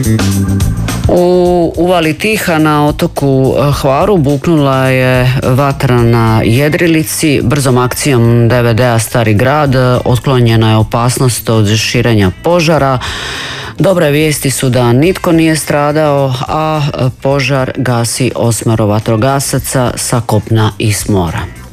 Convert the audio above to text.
U uvali Tiha na otoku Hvaru buknula je vatra na jedrilici. Brzom akcijom DVD-a Stari grad otklonjena je opasnost od širenja požara. Dobre vijesti su da nitko nije stradao, a požar gasi 8 vatrogasaca sa kopna i s mora.